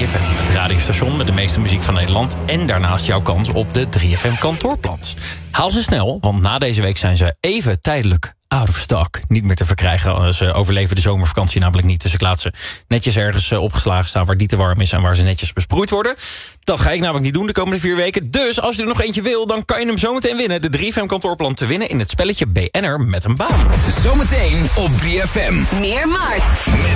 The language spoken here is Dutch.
3FM, het radiostation met de meeste muziek van Nederland. En daarnaast jouw kans op de 3FM kantoorplat. Haal ze snel, want na deze week zijn ze even tijdelijk out of stock. Niet meer te verkrijgen. Ze overleven de zomervakantie namelijk niet. Dus ik laat ze netjes ergens opgeslagen staan waar het niet te warm is en waar ze netjes besproeid worden. Dat ga ik namelijk niet doen de komende 4 weken. Dus als je er nog eentje wil, dan kan je hem zometeen winnen. De 3FM kantoorplan te winnen in het spelletje BN'er met een baan. Zometeen op 3FM. Meer Mart. Met